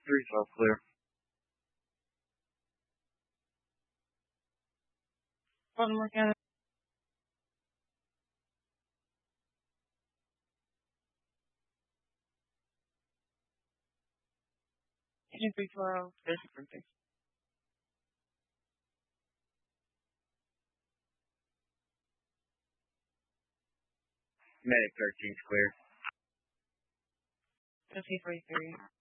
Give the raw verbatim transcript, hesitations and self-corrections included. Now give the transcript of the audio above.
three twelve clear. One more again. three twelve, there's a birthday. Medic thirteen's clear. fifty forty-three.